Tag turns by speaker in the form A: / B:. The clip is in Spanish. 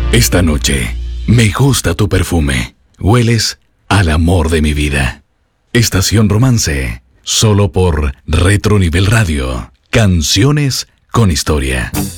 A: Esta noche, me gusta tu perfume. Hueles al amor de mi vida. Estación Romance, solo por Retro Nivel Radio. Canciones con historia.